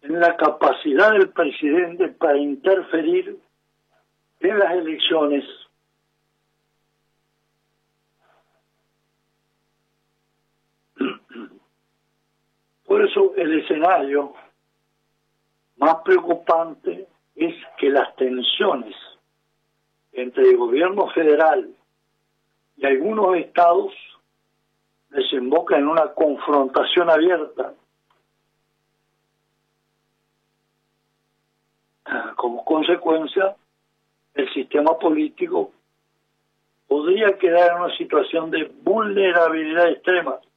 en la capacidad del presidente para interferir en las elecciones. Por eso el escenario más preocupante es que las tensiones entre el gobierno federal y algunos estados desembocan en una confrontación abierta. Como consecuencia, el sistema político podría quedar en una situación de vulnerabilidad extrema.